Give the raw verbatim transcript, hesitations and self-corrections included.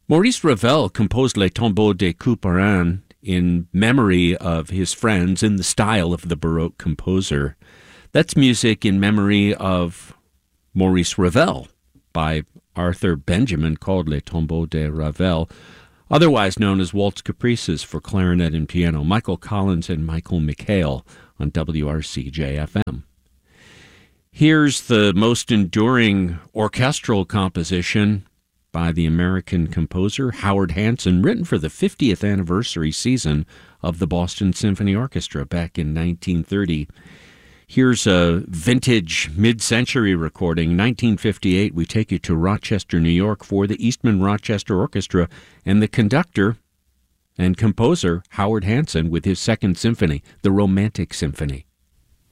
Maurice Ravel composed Les Tombeaux de Couperin in memory of his friends in the style of the Baroque composer. That's music in memory of Maurice Ravel by Arthur Benjamin, called Les Tombeaux de Ravel, otherwise known as Waltz Caprices for clarinet and piano. Michael Collins and Michael McHale on W R C J F M. Here's the most enduring orchestral composition by the American composer Howard Hanson, written for the fiftieth anniversary season of the Boston Symphony Orchestra back in nineteen thirty. Here's a vintage mid-century recording. nineteen fifty-eight, we take you to Rochester, New York for the Eastman Rochester Orchestra and the conductor and composer Howard Hanson with his Second Symphony, the Romantic Symphony.